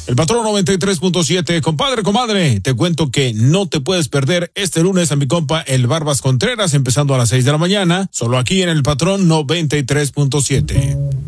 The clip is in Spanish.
El Patrón 93.7, compadre, comadre, te cuento que no te puedes perder este lunes a mi compa el Barbas Contreras, empezando a las 6 de la mañana, solo aquí en el Patrón 93.7.